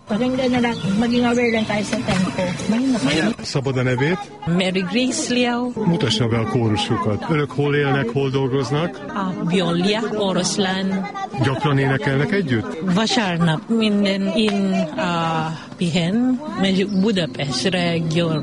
Pakinggan na natin, maging aware lang tayo sa tempo. Szabad a nevét? Mary Grace Liao. Mutassa be a kórusukat. Önök hol élnek, hol dolgoznak? Biolia, Oroszlán. Gyakran énekelnek együtt? Vasárnap minden in Pihen, medyo Budapest region.